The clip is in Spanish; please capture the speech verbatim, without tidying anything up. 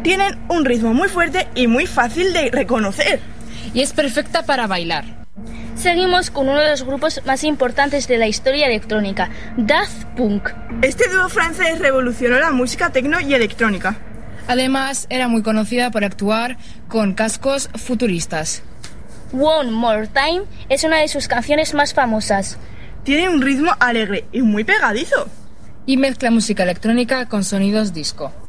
Tienen un ritmo muy fuerte y muy fácil de reconocer. Y es perfecta para bailar. Seguimos con uno de los grupos más importantes de la historia electrónica, Daft Punk. Este dúo francés revolucionó la música techno y electrónica. Además, era muy conocida por actuar con cascos futuristas. One More Time es una de sus canciones más famosas. Tiene un ritmo alegre y muy pegadizo. Y mezcla música electrónica con sonidos disco.